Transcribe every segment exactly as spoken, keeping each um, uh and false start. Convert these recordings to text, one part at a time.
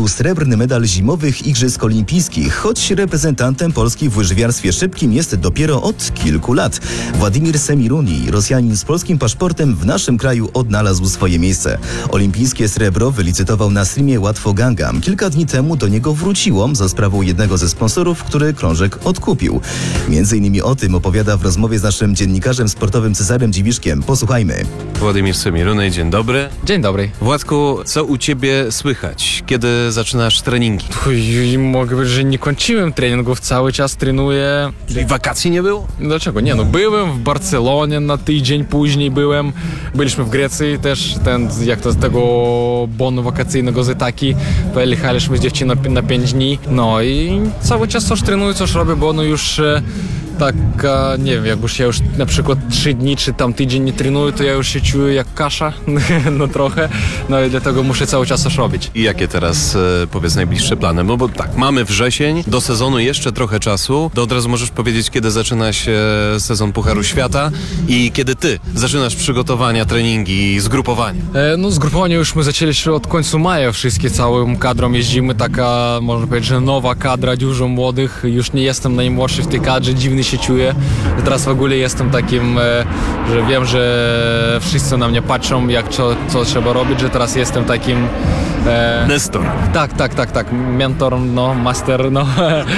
zdobył srebrny medal zimowych Igrzysk Olimpijskich, choć reprezentantem Polski w łyżwiarstwie szybkim jest dopiero od kilku lat. Władimir Semiruni, Rosjanin z polskim paszportem, w naszym kraju odnalazł swoje miejsce. Olimpijskie srebro wylicytował na streamie Łatwo Gangam. Kilka dni temu do niego wróciło za sprawą jednego ze sponsorów, który krążek odkupił. Między innymi o tym opowiada w rozmowie z naszym dziennikarzem sportowym Cezarem Dziwiszkiem. Posłuchajmy. Władimir Semiruny, dzień dobry. Dzień dobry. Władku, co u ciebie słychać? Kiedy zaczynasz treningi? Uj, mogę powiedzieć, że nie kończyłem treningów, cały czas trenuję. Czyli wakacji nie było? Dlaczego? Nie, no byłem w Barcelonie na tydzień, później byłem, byliśmy w Grecji też, ten, jak to z tego bonu wakacyjnego z Itaki, pojechaliśmy z dziewczyną na pięć dni, no i cały czas coś trenuję, coś robię, bo no już tak, nie wiem, jak już ja już na przykład trzy dni czy tam tydzień nie trenuję, to ja już się czuję jak kasza, no trochę, no i dlatego muszę cały czas coś robić. I jakie teraz, e, powiedz, najbliższe plany? No bo tak, mamy wrzesień, do sezonu jeszcze trochę czasu, to od razu możesz powiedzieć, kiedy zaczyna się sezon Pucharu Świata i kiedy ty zaczynasz przygotowania, treningi, zgrupowania. E, no zgrupowanie już my zaczęliśmy od końca maja, wszystkie całym kadrą jeździmy, taka, można powiedzieć, że nowa kadra, dużo młodych, już nie jestem najmłodszy w tej kadrze, dziwny się czuję. Teraz w ogóle jestem takim, że wiem, że wszyscy na mnie patrzą, jak co, co trzeba robić, że teraz jestem takim... E... Nestor. Tak, tak, tak, tak. Mentor, no, master, no.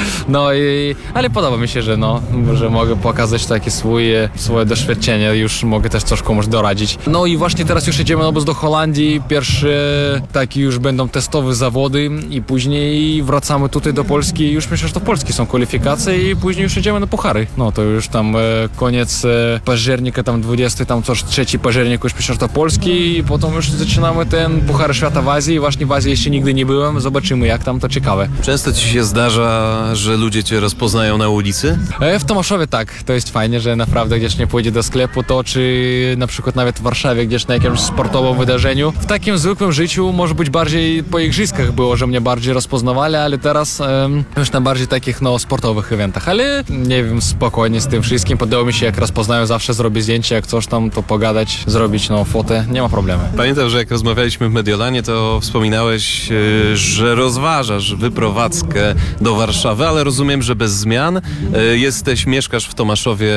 No i... Ale podoba mi się, że no, że mogę pokazać takie swoje, swoje doświadczenie, już mogę też coś komuś doradzić. No i właśnie teraz już jedziemy obóz do Holandii, pierwsze takie już będą testowe zawody i później wracamy tutaj do Polski, już myślę, że to Polski są kwalifikacje i później już jedziemy na puchary. No to już tam e, koniec e, października, tam dwudziesty, tam coś trzeci październik już myślę, że to Polski i potem już zaczynamy ten Puchar Świata w Azji. Właśnie w Azji jeszcze nigdy nie byłem, zobaczymy jak tam, to ciekawe. Często ci się zdarza, że ludzie cię rozpoznają na ulicy? E, w Tomaszowie tak, to jest fajnie, że naprawdę gdzieś nie pójdzie do sklepu, to czy na przykład nawet w Warszawie, gdzieś na jakimś sportowym wydarzeniu. W takim zwykłym życiu może być bardziej po igrzyskach było, że mnie bardziej rozpoznawali, ale teraz e, już na bardziej takich no sportowych eventach, ale nie wiem, spokojnie z tym wszystkim. Podoba mi się, jak rozpoznają, zawsze zrobię zdjęcie, jak coś tam, to pogadać, zrobić no fotę, nie ma problemu. Pamiętam, że jak rozmawialiśmy w Mediolanie, to wspominałeś, że rozważasz wyprowadzkę do Warszawy, ale rozumiem, że bez zmian. Jesteś, mieszkasz w Tomaszowie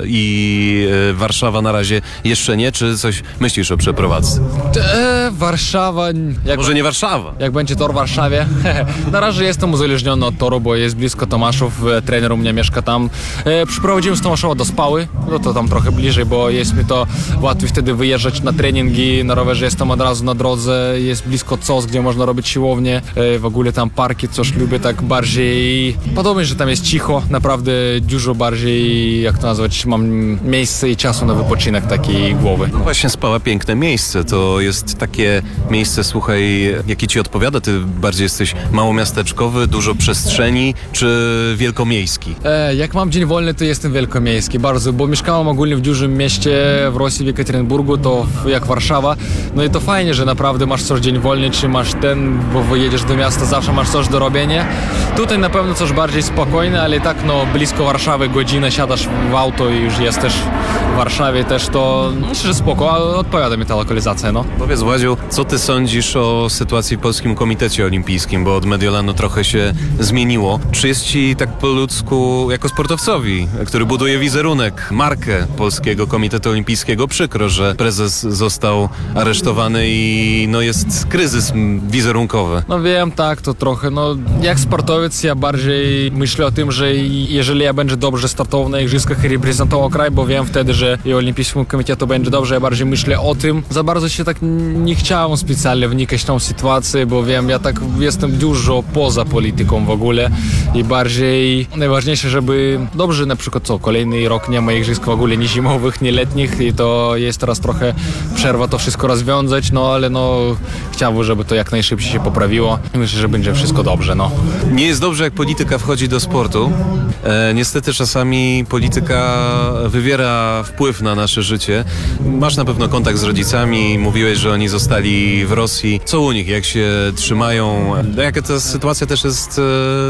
i Warszawa na razie jeszcze nie, czy coś myślisz o przeprowadzce? E, Warszawa... Jak Może nie Warszawa? Jak będzie tor w Warszawie? Na razie jestem uzależniony od toru, bo jest blisko Tomaszów, trener u mnie mieszka tam. E, przyprowadziłem z Tomaszowa do Spały, no to tam trochę bliżej, bo jest mi to łatwiej wtedy wyjeżdżać na treningi, na rowerze jestem od razu na drodze, jest blisko C O S, gdzie można robić siłownię, e, w ogóle tam parki, coś lubię tak bardziej, podobnie, że tam jest cicho, naprawdę dużo bardziej, jak to nazwać, mam miejsce i czasu na wypoczynek takiej głowy. No właśnie, Spała, piękne miejsce, to jest takie miejsce, słuchaj, jakie ci odpowiada, ty bardziej jesteś małomiasteczkowy, dużo przestrzeni, czy wielkomiejski? E, jak mam dzień wolny, to jestem wielkomiejski, bardzo, bo mieszkałem ogólnie w dużym mieście w Rosji, w Jekaterynburgu, to jak Warszawa, no i to fajnie, że naprawdę masz coś dzień wolny, czy masz ten, bo wyjedziesz do miasta, zawsze masz coś do robienia. Tutaj na pewno coś bardziej spokojne, ale tak no blisko Warszawy, godzinę siadasz w auto i już jesteś w Warszawie też, to myślę, że spoko, ale odpowiada mi ta lokalizacja, no. Powiedz, Władziu, co ty sądzisz o sytuacji w Polskim Komitecie Olimpijskim, bo od Mediolanu trochę się zmieniło. Czy jest ci tak po ludzku, jako sportowcowi, który buduje wizerunek, markę Polskiego Komitetu Olimpijskiego, przykro, że prezes został aresztowany i no jest kryzys wizerunkowy? No wiem, tak, to trochę, no jak sportowiec ja bardziej myślę o tym, że jeżeli ja będę dobrze startował na igrzyskach i reprezentował kraj, bo wiem wtedy, że i Olimpijskiemu Komitetu będzie dobrze, ja bardziej myślę o tym. Za bardzo się tak nie chciałem specjalnie wnikać w tą sytuację, bo wiem, ja tak jestem dużo poza polityką w ogóle i bardziej najważniejsze, żeby dobrze na przykład co, kolejny rok nie ma igrzysk w ogóle nie zimowych, nie letnich i to jest teraz trochę przerwa to wszystko rozwiązać, no ale no chciałbym, żeby to jak najszybciej się poprawiło i myślę, że będzie wszystko dobrze, no. Nie jest dobrze, jak polityka wchodzi do sportu. E, niestety czasami polityka wywiera wpływ na nasze życie. Masz na pewno kontakt z rodzicami, mówiłeś, że oni zostali w Rosji. Co u nich, jak się trzymają? Jaka ta sytuacja też jest e, w Rosji?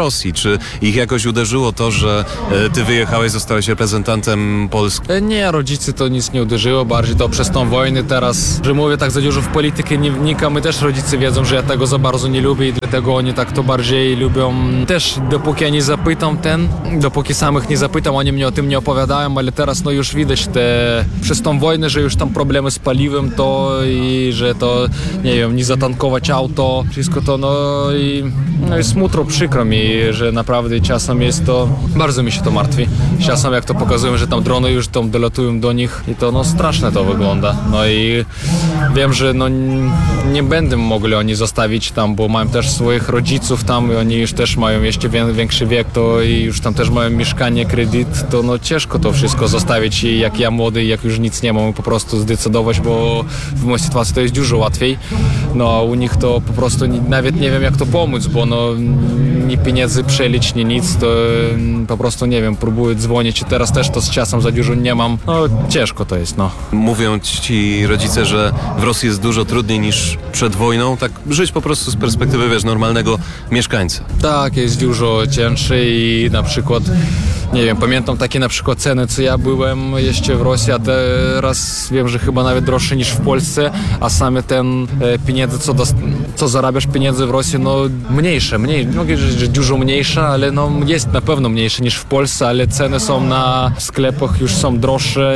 Rosji? Czy ich jakoś uderzyło to, że e, ty wyjechałeś, zostałeś reprezentantem Polski? E, Nie, rodzice to nic nie uderzyło, bardziej to przez tą wojnę teraz, że mówię tak za dużo w politykę nie wnikam i też rodzice wiedzą, że ja tego za bardzo nie lubię i dlatego oni tak to bardziej lubią. Też dopóki ja nie zapytam ten, dopóki samych nie zapytam, oni mnie o tym nie opowiadają, ale teraz no już widać te, przez tą wojnę, że już tam problemy z paliwem to i że to, nie wiem, nie zatankować auto, wszystko to, no i, no i smutno, przykro mi, że naprawdę czasem jest to, bardzo mi się to martwi. Czasem jak to pokazują, że tam drony już tam dolatują do nich i to no straszne to wygląda. No i wiem, że no nie będą mogli oni zostawić tam, bo mają też swoich rodziców tam i oni już też mają jeszcze większy wiek, to i już tam też mają mieszkanie, kredyt, to no ciężko to wszystko zostawić i jak ja młody, jak już nic nie mam, po prostu zdecydować, bo w mojej sytuacji to jest dużo łatwiej. No a u nich to po prostu nie, nawet nie wiem jak to pomóc, bo no ni pieniędzy przelić, ni nic, to po prostu nie wiem, próbuję dzwonić i teraz też to z czasem za dużo nie mam. No ciężko to jest, no. Mówią ci rodzice, że w Rosji jest dużo trudniej niż przed wojną, tak żyć po prostu z perspektywy, wiesz, normalnego mieszkańca. Tak, jest dużo cięższy i na przykład, nie wiem, pamiętam takie na przykład ceny, co ja byłem jeszcze w Rosji, a teraz wiem, że chyba nawet droższe niż w Polsce, a same ten e, pieniądze, co, dos- co zarabiasz pieniędzy w Rosji, no mniejsze, mniej, nie mogę powiedzieć, że dużo mniejsze, ale no jest na pewno mniejsze niż w Polsce, ale ceny są na sklepach już są droższe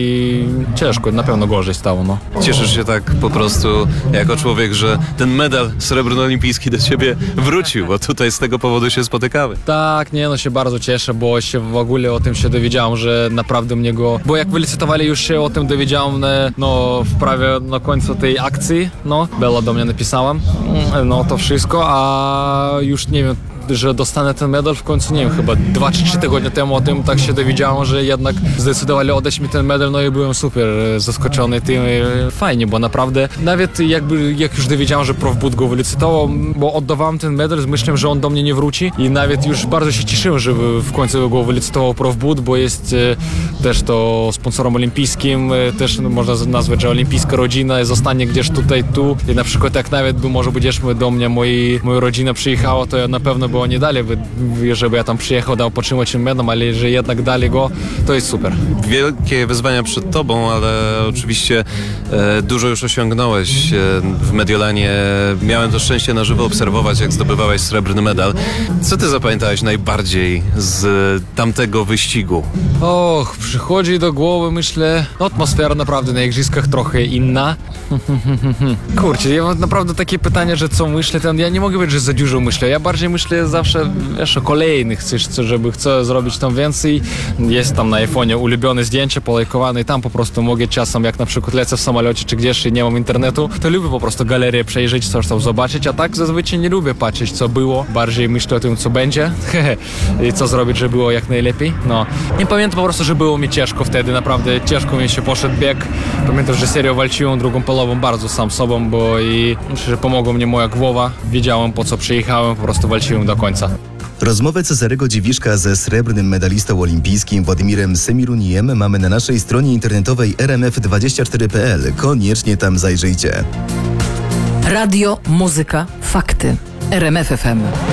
i ciężko, na pewno gorzej stało, no. Cieszysz się tak po prostu jako człowiek, że ten medal srebrno-olimpijski do ciebie wrócił, bo tutaj z tego powodu się spotykamy. Tak, nie, no się bardzo cieszę, bo się w ogóle o tym się dowiedziałem, że naprawdę mnie go... Bo jak wylicytowali, już się o tym dowiedziałem, no w prawie na końcu tej akcji, no, Bella do mnie napisała, no to wszystko, a już nie wiem, że dostanę ten medal w końcu, nie wiem, chyba dwa czy trzy tygodnie temu o tym tak się dowiedziałem, że jednak zdecydowali oddać mi ten medal, no i byłem super zaskoczony tym. Fajnie, bo naprawdę nawet jakby, jak już dowiedziałem, że Profbud go wylicytował, bo oddawałem ten medal z myślą, że on do mnie nie wróci i nawet już bardzo się cieszyłem, że w końcu go wylicytował Profbud, bo jest e, też to sponsorem olimpijskim, e, też no, można nazwać, że olimpijska rodzina zostanie gdzieś tutaj, tu i na przykład jak nawet by może będziesz do mnie, moi, moja rodzina przyjechała, to ja na pewno by nie dali, żeby ja tam przyjechał, dał potrzymać im medal, ale że jednak dali go, to jest super. Wielkie wyzwania przed tobą, ale oczywiście e, dużo już osiągnąłeś e, w Mediolanie. Miałem to szczęście na żywo obserwować, jak zdobywałeś srebrny medal. Co ty zapamiętałeś najbardziej z tamtego wyścigu? Och, przychodzi do głowy, myślę, no atmosfera naprawdę na igrzyskach trochę inna. Kurczę, ja mam naprawdę takie pytanie, że co myślę, ten, ja nie mogę powiedzieć, że za dużo myślę. Ja bardziej myślę zawsze, wiesz, o kolejnych, chcesz, żeby chcę zrobić tam więcej. Jest tam na iPhone'ie ulubione zdjęcie, polajkowane i tam po prostu mogę czasem, jak na przykład lecę w samolocie czy gdzieś i nie mam internetu, to lubię po prostu galerię przejrzeć, coś tam zobaczyć, a tak zazwyczaj nie lubię patrzeć, co było. Bardziej myślę o tym, co będzie i co zrobić, żeby było jak najlepiej. No, nie pamiętam po prostu, że było mi ciężko wtedy, naprawdę ciężko mi się poszedł bieg. Pamiętam, że serio walczyłem drugą polową bardzo sam sobą, bo i myślę, że pomogła mnie moja głowa. Wiedziałem, po co przyjechałem, po prostu walczyłem do końca. Rozmowę Cezarego Dziwiszka ze srebrnym medalistą olimpijskim Władimirem Semirunijem mamy na naszej stronie internetowej r m f dwadzieścia cztery kropka p l. Koniecznie tam zajrzyjcie. Radio, muzyka, fakty. R M F F M.